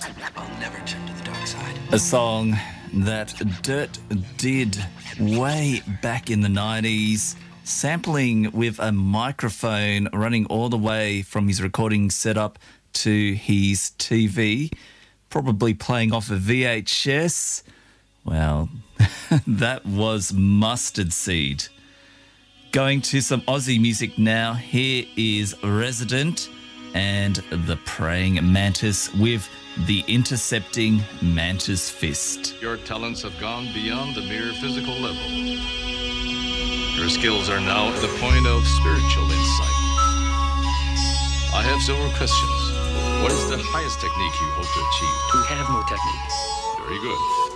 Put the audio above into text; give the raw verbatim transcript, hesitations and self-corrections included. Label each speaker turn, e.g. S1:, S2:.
S1: I'll never turn to the dark side.
S2: A song that Dirt did way back in the nineties, sampling with a microphone running all the way from his recording setup to his T V, probably playing off a V H S. Well, that was Mustard Seed. Going to some Aussie music now. Here is Resident and the Praying Mantis with the Intercepting Mantis Fist.
S3: Your talents have gone beyond the mere physical level. Your skills are now at the point of spiritual insight. I have several questions. What is the highest technique you hope to achieve?
S1: We have no technique.
S3: Very good.